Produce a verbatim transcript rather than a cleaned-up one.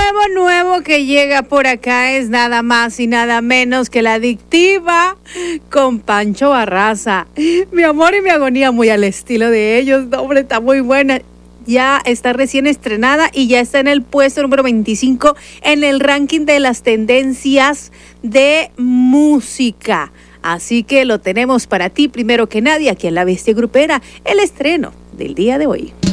nuevo, nuevo que llega por acá es nada más y nada menos que La Adictiva con Pancho Barraza. Mi amor y mi agonía, muy al estilo de ellos. No, hombre, está muy buena. Ya está recién estrenada y ya está en el puesto número veinticinco en el ranking de las tendencias de música. Así que lo tenemos para ti primero que nadie aquí en La Bestia Grupera, el estreno del día de hoy.